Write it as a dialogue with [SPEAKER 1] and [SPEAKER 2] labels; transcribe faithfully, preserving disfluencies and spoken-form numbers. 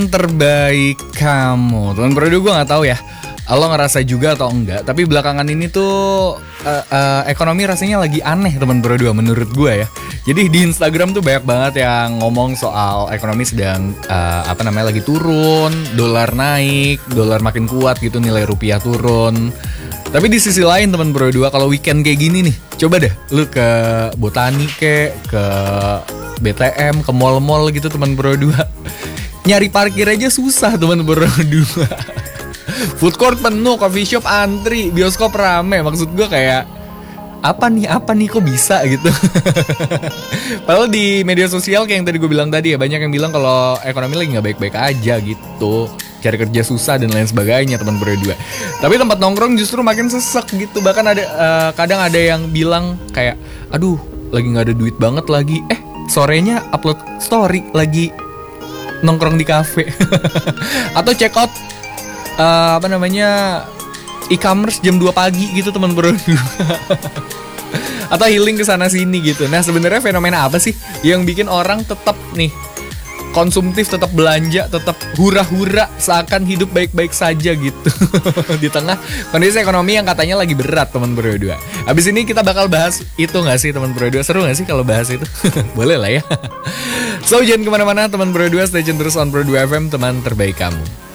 [SPEAKER 1] Terbaik kamu, teman bro, gue nggak tahu ya lo ngerasa juga atau enggak, tapi belakangan ini tuh uh, uh, ekonomi rasanya lagi aneh teman bro dua menurut gue ya. Jadi di Instagram tuh banyak banget yang ngomong soal ekonomi sedang uh, apa namanya lagi turun, dolar naik, dolar makin kuat gitu, nilai rupiah turun. Tapi di sisi lain teman bro dua, kalau weekend kayak gini nih, coba deh lu ke Botani kek, ke B T M, ke mall-mall gitu teman bro dua. Nyari parkir aja susah teman bro dua. Food court penuh, coffee shop antri, bioskop rame. Maksud gue kayak apa nih, apa nih kok bisa gitu. Padahal di media sosial kayak yang tadi gue bilang tadi ya, banyak yang bilang kalau ekonomi lagi gak baik-baik aja gitu, cari kerja susah dan lain sebagainya teman berdua. Tapi tempat nongkrong justru makin sesek gitu. Bahkan ada uh, kadang ada yang bilang kayak, aduh lagi gak ada duit banget lagi, eh sorenya upload story lagi nongkrong di kafe. Atau check out uh, apa namanya e-commerce jam dua pagi gitu teman bro. Atau healing ke sana sini gitu. Nah, sebenarnya fenomena apa sih yang bikin orang tetap nih konsumtif, tetap belanja, tetap hura-hura seakan hidup baik-baik saja gitu. Di tengah kondisi ekonomi yang katanya lagi berat teman bro dua. Abis ini kita bakal bahas itu gak sih teman bro dua? Seru gak sih kalau bahas itu? Boleh lah ya. So jangan kemana-mana teman bro dua, stay tune terus on Pro dua F M, teman terbaik kamu.